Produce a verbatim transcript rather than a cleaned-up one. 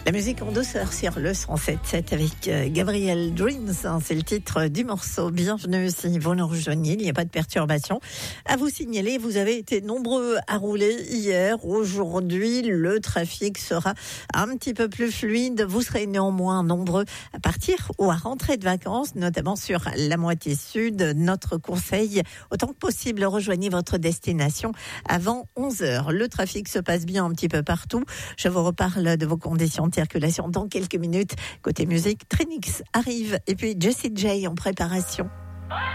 La musique en douceur sur le cent sept sept avec Gabriel Dreams, hein, c'est le titre du morceau. Bienvenue si vous nous rejoignez, il n'y a pas de perturbation à vous signaler. Vous avez été nombreux à rouler hier. Aujourd'hui, le trafic sera un petit peu plus fluide. Vous serez néanmoins nombreux à partir ou à rentrer de vacances, notamment sur la moitié sud. Notre conseil, autant que possible, rejoignez votre destination avant onze heures. Le trafic se passe bien un petit peu partout. Je vous reparle de vos conditions de circulation dans quelques minutes. Côté musique, Trinix arrive et puis Jessie J en préparation.